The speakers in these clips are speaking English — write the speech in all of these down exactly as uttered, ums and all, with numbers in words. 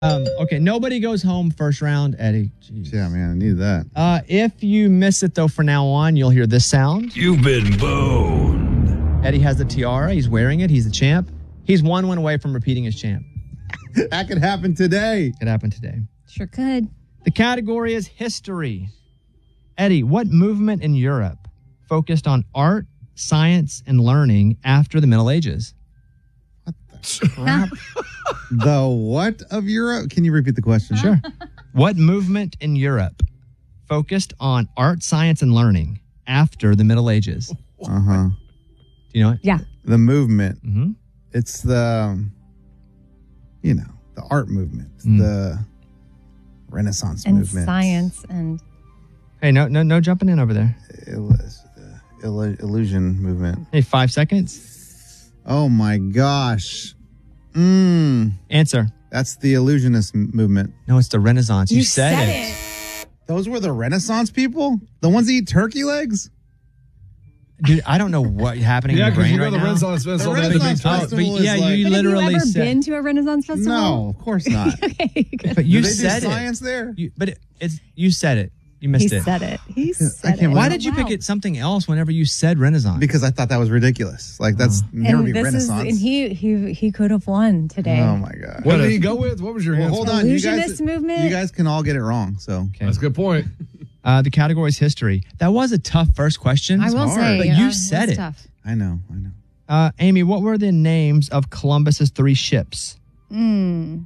Um, okay, nobody goes home first round, Eddie. Jeez. Yeah, man, I need that. Uh, if you miss it, though, from now on, you'll hear this sound. You've been boned. Eddie has the tiara. He's wearing it. He's the champ. He's one win away from repeating his champ. That could happen today. Could happen today. Sure could. The category is history. Eddie, what movement in Europe focused on art, science, and learning after the Middle Ages? Crap. The what of Europe? Can you repeat the question? Sure. What movement in Europe focused on art, science, and learning after the Middle Ages? Uh-huh. Do you know it? Yeah. The movement. Mm-hmm. It's the, you know, the art movement, Mm. the Renaissance And movement. science and Hey, no, no, no jumping in over there. Il- the illu- illusion movement. Hey, five seconds. Oh my gosh. Mm. Answer. That's the illusionist m- movement. No, it's the Renaissance. You, said, it. Those were the Renaissance people? The ones that eat turkey legs? Dude, I don't know what's happening Yeah, in your because brain you know right the now. Renaissance Festival. The they had the big Renaissance turkey. Festival but is yeah, like- you But literally have you ever said. been to a Renaissance festival? No, of course not. Okay, good. But you Do they said do it. science there? You, but it, it's you said it. You He missed it. said it. He I said can't it. Why Wow. did you pick it something else whenever you said Renaissance? Because I thought that was ridiculous. Like, that's never And be this is, Renaissance. and he he he could have won today. Oh my god. What did he go with? What was your Well, answer? hold on. You guys, Illusionist movement? you guys can all get it wrong. So Okay. That's a good point. Uh, the category is history. That was a tough first question. I will hard. say, But uh, you said that's it. Tough. I know, I know. Uh, Amy, what were the names of Columbus's three ships? Mm.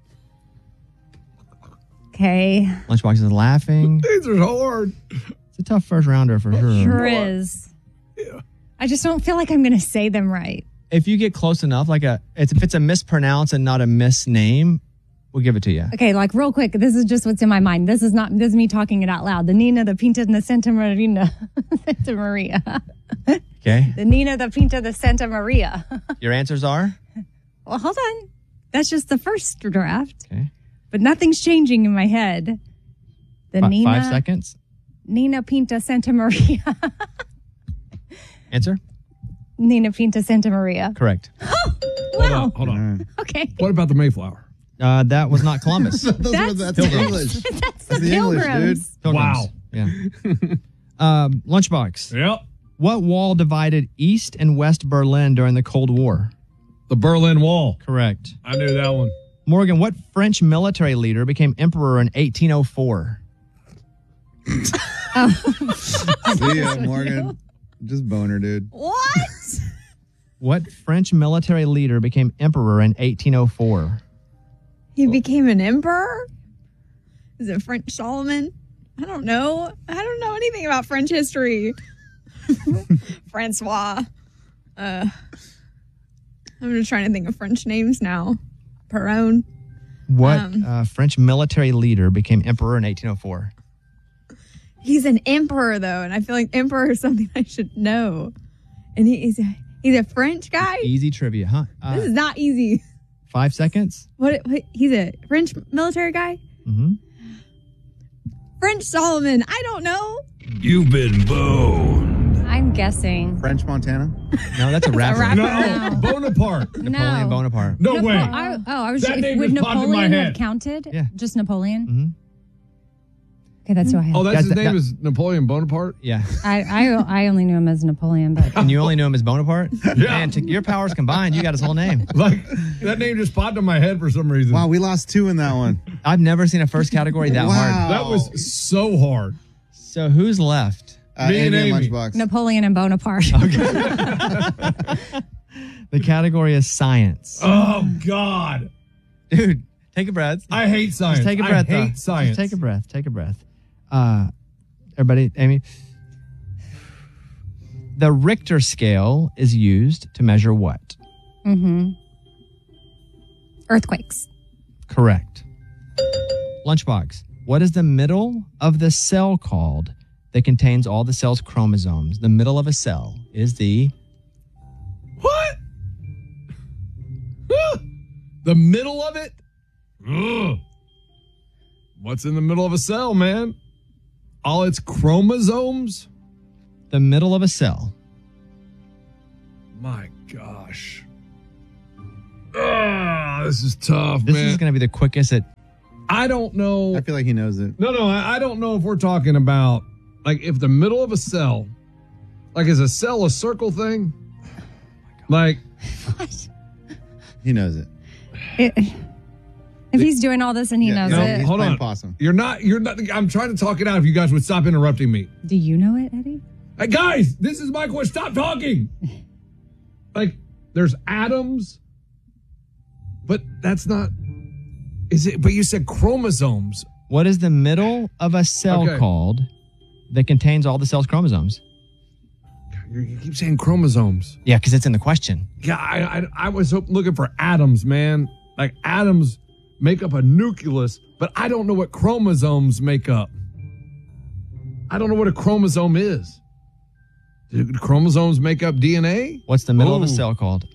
Okay, Lunchbox is laughing. These are hard. It's a tough first rounder for sure. sure is. I just don't feel like I'm going to say them right. If you get close enough, like a, it's, if it's a mispronounce and not a misname, we'll give it to you. Okay, like real quick, this is just what's in my mind. This is not this is me talking it out loud. The Nina, the Pinta, and the Santa Marina, Santa Maria. Okay. The Nina, the Pinta, the Santa Maria. Your answers are? Well, hold on. That's just the first draft, Okay. but nothing's changing in my head. The Fi- Nina, Five seconds. Nina Pinta, Santa Maria. Answer? Nina Pinta, Santa Maria. Correct. Hold on. Hold on. Okay. What about the Mayflower? Uh, that was not Columbus. Those were, That's- that's Pilgrims. English. That's the, That's the English, Pilgrims. Pilgrims. Wow. Yeah. um, Lunchbox. Yep. What wall divided East and West Berlin during the Cold War? The Berlin Wall. Correct. I knew that one. Morgan, what French military leader became emperor in eighteen oh four? See ya, Morgan. Just boner, dude. What? What French military leader became emperor in eighteen oh four? He became an emperor? Is it French Solomon? I don't know. I don't know anything about French history. Francois. Uh, I'm just trying to think of French names now. Perron. What Um. uh, French military leader became emperor in eighteen oh four? He's an emperor, though, and I feel like emperor is something I should know. And he, he's, a, he's a French guy? Easy trivia, huh? This Uh, is not easy. five seconds. What, what? He's a French military guy? Mm-hmm. French Solomon. I don't know. You've been boned. I'm guessing. French Montana? No, that's a rapper. rapper. No, No. Bonaparte. Napoleon No. Bonaparte. No Napo- way. I, oh, I was That if, name would just popped in my Napoleon have head. counted? Yeah. Just Napoleon? Mm-hmm. Okay, that's who I had. Oh, that's That- his that- name that- is Napoleon Bonaparte? Yeah. I, I I only knew him as Napoleon, but And you only knew him as Bonaparte? Yeah. Man, to your powers combined, you got his whole name. Like, that name just popped in my head for some reason. Wow, we lost two in that one. I've never seen a first category that Wow. hard. That was so hard. So who's left? Uh, Me and Amy Amy. Lunchbox. Napoleon and Bonaparte. The category is science. Oh, God. Dude, take a breath. I hate science. Just take a breath. I hate though. science. Just take a breath. Take a breath. Uh, everybody, Amy. The Richter scale is used to measure what? Mm-hmm. Earthquakes. Correct. Lunchbox. What is the middle of the cell called that contains all the cell's chromosomes? The middle of a cell is the... What? Ah, the middle of it? Ugh. What's in the middle of a cell, man? All its chromosomes? The middle of a cell. My gosh. Ah, this is tough, This man. is going to be the quickest at I don't know. I feel like he knows it. No, no, I, I don't know if we're talking about like if the middle of a cell, like is a cell a circle thing? Like What? He knows it. It- if he's doing all this and he knows no, it, hold playing on. possum. You're not. You're not. I'm trying to talk it out. If you guys would stop interrupting me, do you know it, Eddie? hey guys, this is my question. Stop talking. Like there's atoms, but that's not. Is it? But you said chromosomes. what is the middle of a cell Okay. called that contains all the cell's chromosomes? You, you keep saying chromosomes. Yeah, because it's in the question. Yeah, I, I, I was hope- looking for atoms, man. Like atoms make up a nucleus, but I don't know what chromosomes make up. I don't know what a chromosome is. Do chromosomes make up D N A? What's the middle of a Ooh. cell called?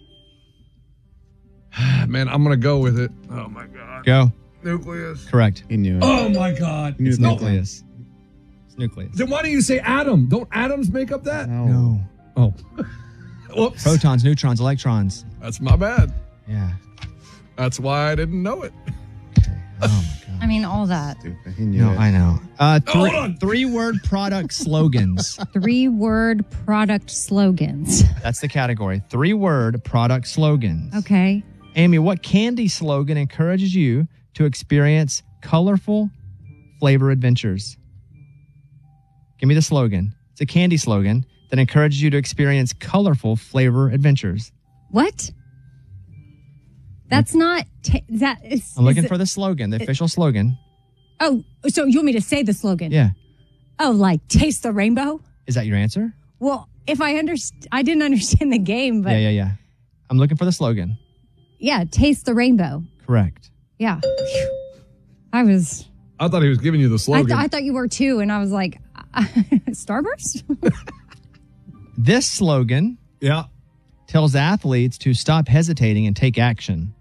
Man, I'm gonna go with it. Oh my god, Go. nucleus. Correct. He knew it. Oh my god. He knew It's the nucleus. It's nucleus. Then why do you say atom? Don't atoms make up that? No. No. Oh, whoops. Protons, neutrons, electrons. That's my bad. Yeah. That's why I didn't know it. Oh my god. I mean, all that. Stupid. He knew No, it. I know. Uh, Hold three, on. three word product slogans. Three word product slogans. That's the category. Three word product slogans. Okay. Amy, what candy slogan encourages you to experience colorful flavor adventures? Give me the slogan. It's a candy slogan that encourages you to experience colorful flavor adventures. What? That's not. T- that is. I'm looking is for it- the slogan, the official slogan. Oh, so you want me to say the slogan? Yeah. Oh, like taste the rainbow? Is that your answer? Well, if I underst- I didn't understand the game, but yeah, yeah, yeah. I'm looking for the slogan. yeah, taste the rainbow. Correct. Yeah. Phew. I was. I thought he was giving you the I, slogan. th- I thought you were too, and I was like, Starburst. This slogan yeah. tells athletes to stop hesitating and take action.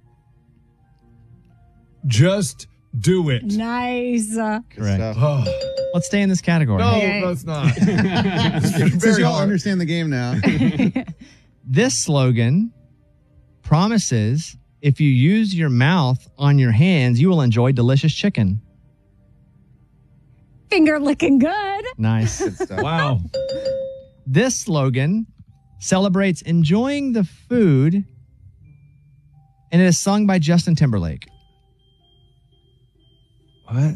Just do it. Nice. Uh, Good Correct. stuff. Oh. Let's stay in this category. No, Okay. that's not. Since Very you all hard. understand the game now. This slogan promises if you use your mouth on your hands, you will enjoy delicious chicken. finger looking good. Nice. Good stuff. Wow. This slogan celebrates enjoying the food, and it is sung by Justin Timberlake. What?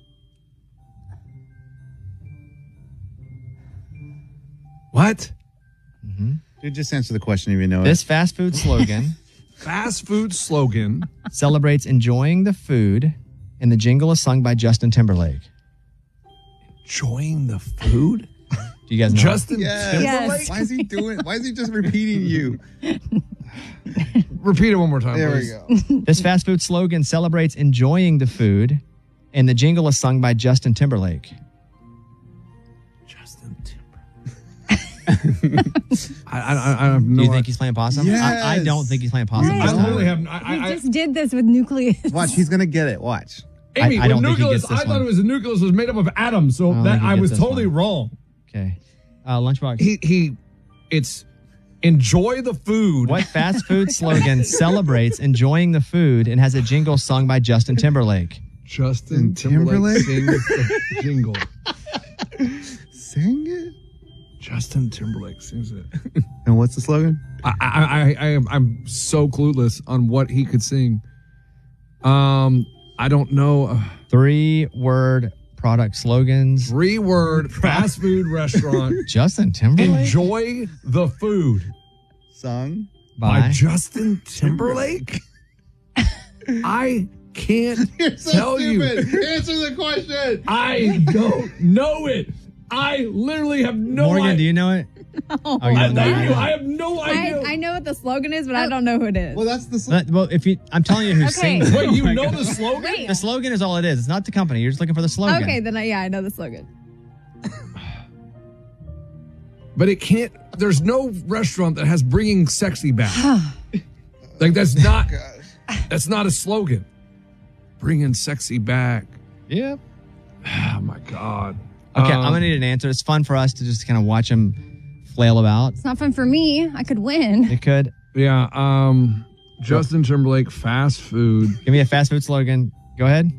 What? Dude, just answer the question if you know This fast food slogan Fast food slogan. celebrates enjoying the food, and the jingle is sung by Justin Timberlake. Enjoying the food? Do you guys know? Justin it. Yes. Timberlake? Yes. Why is he doing? Why is he just repeating you? Repeat it one more time, There we please. go. This fast food slogan celebrates enjoying the food, and the jingle is sung by Justin Timberlake. Justin Timberlake. I, I, I have no Do you think idea. he's playing possum? I, I Yes. don't think he's playing possum. Right. this I time. literally have. I, We I, just did this with nucleus. Watch, he's gonna get it. Watch. Amy, I- I don't the think he nucleus, gets this I thought one. it was the nucleus was made up of atoms, so I don't that think he I gets was this totally one. wrong. Okay. Uh, Lunchbox. He he, it's enjoy the food. What fast food slogan celebrates enjoying the food and has a jingle sung by Justin Timberlake? Justin Timberlake? Timberlake sings the jingle. Sing it. Justin Timberlake sings it. And what's the slogan? I, I, I, I am, I'm so clueless on what he could sing. Um, I don't know. Uh, Three word product slogans. three word fast food restaurant. Justin Timberlake? Enjoy the food Sung. by By Justin Timberlake. I can't tell you. Answer the question. I don't know it. I literally have no Morgan, idea. do you know it? Oh, you I, don't know I, it. do. I have no I, idea. I know what the slogan is, but I don't know who it is. Well, that's the. Sl- But- Well, if you, I'm telling you who Okay. sings it. Wait, you know the slogan? Wait. The slogan is all it is. It's not the company. You're just looking for the slogan. Okay, then I, yeah, I know the slogan. But it can't. There's no restaurant that has bringing sexy back. Like that's not. That's not a slogan. Bringing sexy back. Yep. Oh my god. Okay, Um, I'm gonna need an answer. It's fun for us to just kind of watch him flail about. It's not fun for me. I could win. It could. Yeah. Um. Justin Timberlake, fast food. Give me a fast food slogan. Go ahead.